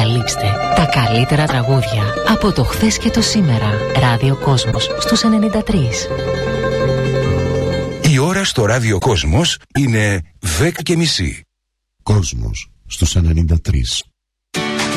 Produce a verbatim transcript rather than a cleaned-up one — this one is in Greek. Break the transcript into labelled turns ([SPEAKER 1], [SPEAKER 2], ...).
[SPEAKER 1] Ανακαλύψτε τα καλύτερα τραγούδια από το χθες και το σήμερα. Ράδιο Κόσμος στους ενενήντα τρία.
[SPEAKER 2] Η ώρα στο Ράδιο Κόσμος είναι δέκα και μισή.
[SPEAKER 3] Κόσμος στους ενενήντα τρία.